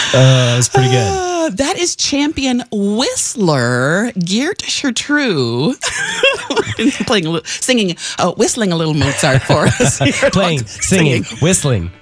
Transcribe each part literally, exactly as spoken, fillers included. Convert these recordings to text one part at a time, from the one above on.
that was pretty good. Uh, that is champion whistler Geert Chartreux playing, a little, singing, uh, whistling a little Mozart for us. Playing, singing, singing, whistling.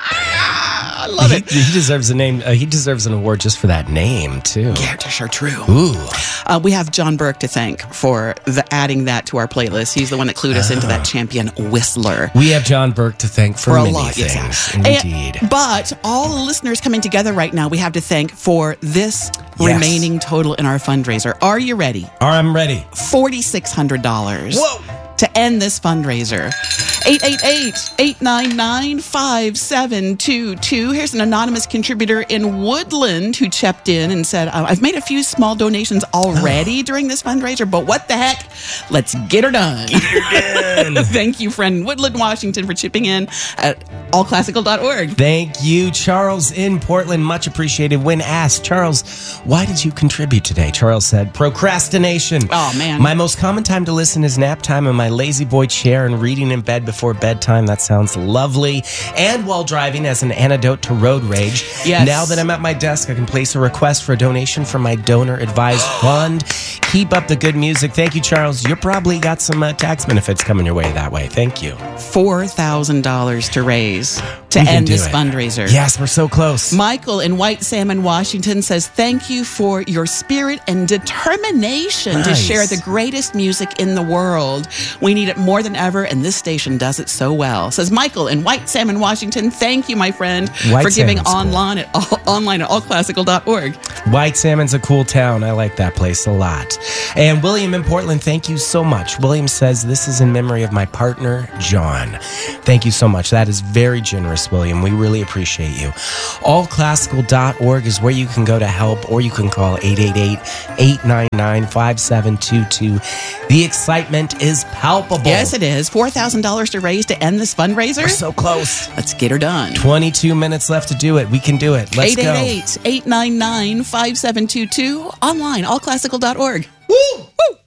I love he, it. He deserves a name. Uh, he deserves an award just for that name too. Geert Chartreux. Ooh. Uh, we have John Burke to thank for the adding that to our playlist. He's the one that clued us into that champion whistler. We have John Burke to thank for, For a many lot, things. yes. Indeed. And- but all the listeners coming together right now, we have to thank for this Yes. remaining total in our fundraiser. Are you ready? I'm ready. four thousand six hundred dollars. Whoa. To end this fundraiser. eight eight eight, eight nine nine, five seven two two. Here's an anonymous contributor in Woodland who chipped in and said, uh, I've made a few small donations already during this fundraiser, but what the heck? Let's get her done. Get her done. Thank you, friend in Woodland, Washington, for chipping in at all classical dot org. Thank you, Charles in Portland. Much appreciated. When asked, Charles, why did you contribute today? Charles said, procrastination. Oh, man. My most common time to listen is nap time in my lazy boy chair and reading in bed before bedtime. That sounds lovely. And while driving as an antidote to road rage. Yes. Now that I'm at my desk, I can place a request for a donation from my donor-advised fund. Keep up the good music. Thank you, Charles. You probably got some uh, tax benefits coming your way that way. Thank you. four thousand dollars to raise to We can end do this it. fundraiser. Yes, we're so close. Michael in White Salmon, Washington says, thank you for your spirit and determination to Nice. share the greatest music in the world. We need it more than ever, and this station does it so well. Says Michael in White Salmon, Washington, thank you, my friend, White for giving Salmon's cool. online at, all, online at all classical dot org. White Salmon's a cool town. I like that place a lot. And William in Portland, thank you so much. William says, this is in memory of my partner, John. Thank you so much. That is very generous, William. We really appreciate you. all classical dot org is where you can go to help, or you can call eight eight eight, eight nine nine, five seven two two. The excitement is palpable. Yes, it is. four thousand dollars to raise to end this fundraiser. We're so close. Let's get her done. twenty-two minutes left to do it. We can do it. Let's eight go. eight eight, eight nine nine, five seven two two. Online, all classical dot org. Woo! Woo!